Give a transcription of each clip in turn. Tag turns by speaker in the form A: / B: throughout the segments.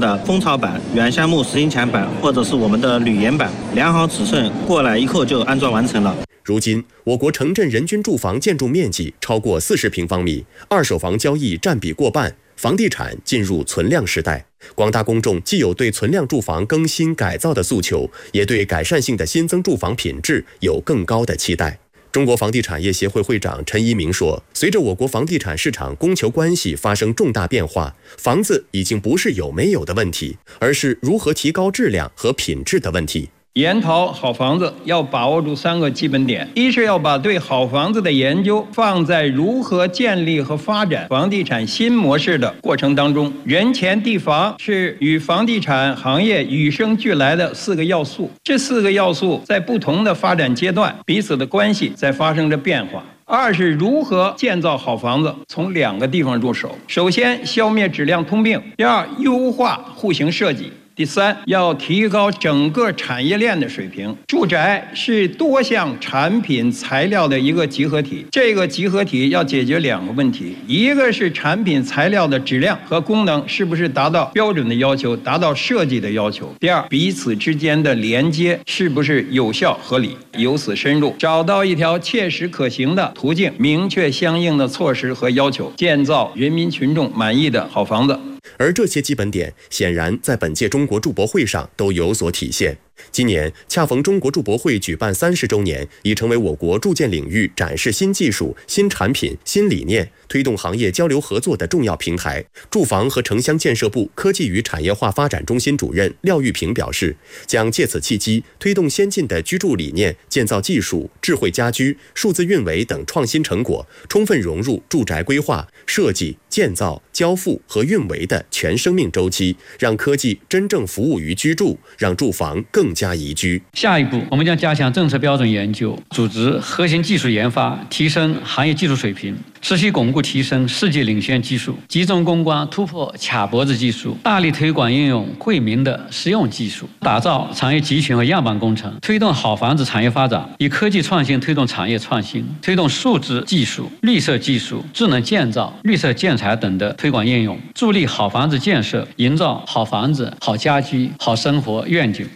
A: 的蜂巢板、原橡木实心墙板或者是我们的铝岩板，量好尺寸过来一扣就安装完成了。
B: 如今，我国城镇人均住房建筑面积超过40平方米，二手房交易占比过半，房地产进入存量时代。广大公众既有对存量住房更新改造的诉求，也对改善性的新增住房品质有更高的期待。中国房地产业协会会长陈一鸣说，随着我国房地产市场供求关系发生重大变化，房子已经不是有没有的问题，而是如何提高质量和品质的问题。
C: 研讨好房子要把握住3个基本点：一是要把对好房子的研究放在如何建立和发展房地产新模式的过程当中，人钱地房是与房地产行业与生俱来的4个要素，这4个要素在不同的发展阶段，彼此的关系在发生着变化。二是如何建造好房子，从2个地方入手：首先消灭质量通病，第二优化户型设计，第3，要提高整个产业链的水平。住宅是多项产品材料的一个集合体，这个集合体要解决2个问题：一个是产品材料的质量和功能是不是达到标准的要求，达到设计的要求；第二，彼此之间的连接是不是有效合理。由此深入，找到一条切实可行的途径，明确相应的措施和要求，建造人民群众满意的好房子。
B: 而这些基本点显然在本届中国住博会上都有所体现。今年恰逢中国住博会举办30周年，已成为我国住建领域展示新技术、新产品、新理念，推动行业交流合作的重要平台。住房和城乡建设部科技与产业化发展中心主任廖玉平表示，将借此契机推动先进的居住理念、建造技术、智慧家居、数字运维等创新成果，充分融入住宅规划、设计、建造、交付和运维的全生命周期，让科技真正服务于居住，让住房更加宜居。
D: 下一步，我们将加强政策标准研究，组织核心技术研发，提升行业技术水平，持续巩固提升世界领先技术，集中攻关突破卡脖子技术，大力推广应用惠民的实用技术，打造产业集群和样板工程，推动好房子产业发展，以科技创新推动产业创新，推动数字技术、绿色技术、智能建造、绿色建材等的推广应用，助力好房子建设，营造好房子、好家居、好生活愿景。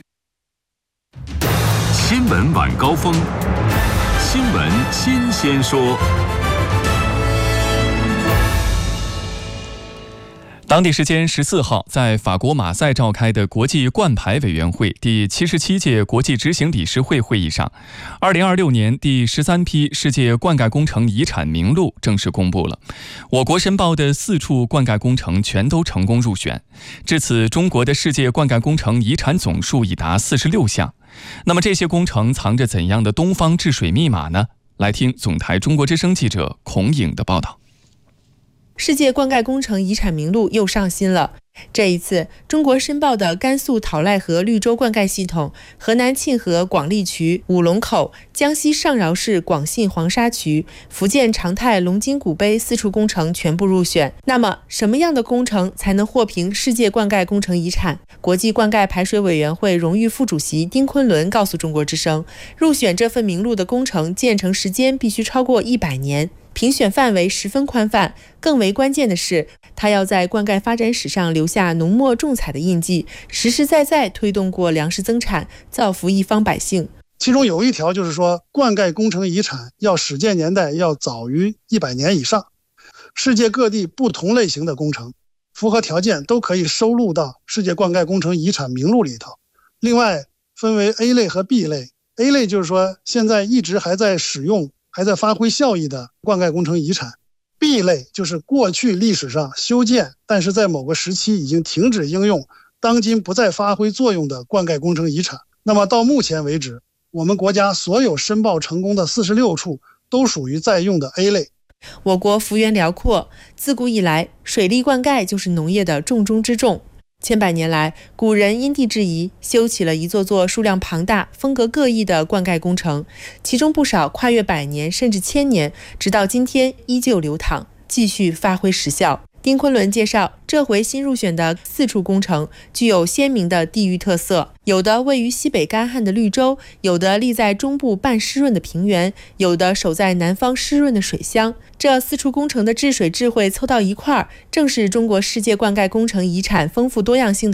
E: 新闻晚高峰，新闻新鲜说。
F: 当地时间14号，在法国马赛召开的国际冠牌委员会第77届国际执行理事会会议上，2026年第13批世界灌溉工程遗产名录正式公布了。我国申报的4处灌溉工程全都成功入选，至此中国的世界灌溉工程遗产总数已达46项。那么这些工程藏着怎样的东方治水密码呢？来听总台中国之声记者孔颖的报道。
G: 世界灌溉工程遗产名录又上新了。这一次，中国申报的甘肃讨赖河绿洲灌溉系统、河南沁河广利渠五龙口、江西上饶市广信黄沙渠、福建长泰龙津古碑4处工程全部入选。那么，什么样的工程才能获评世界灌溉工程遗产？国际灌溉排水委员会荣誉副主席丁昆仑告诉中国之声，入选这份名录的工程建成时间必须超过100年。评选范围十分宽泛，更为关键的是，它要在灌溉发展史上留下浓墨重彩的印记，实实在在推动过粮食增产，造福一方百姓。
H: 其中有一条就是说，灌溉工程遗产要始建年代要早于100年以上，世界各地不同类型的工程符合条件都可以收录到世界灌溉工程遗产名录里头。另外分为 A 类和 B 类， A 类就是说现在一直还在使用还在发挥效益的灌溉工程遗产， B 类就是过去历史上修建但是在某个时期已经停止应用，当今不再发挥作用的灌溉工程遗产。那么到目前为止，我们国家所有申报成功的46处都属于在用的 A 类。
G: 我国幅员辽阔，自古以来水利灌溉就是农业的重中之重。千百年来，古人因地制宜，修起了一座座数量庞大、风格各异的灌溉工程，其中不少跨越100年甚至1000年，直到今天依旧流淌，继续发挥实效。丁昆仑介绍，这回新入选的4处工程具有鲜明的地域特色，有的位于西北干旱的绿洲，有的立在中部半湿润的平原，有的守在南方湿润的水乡。这4处工程的治水智慧凑到一块儿，正是中国世界灌溉工程遗产丰富多样性的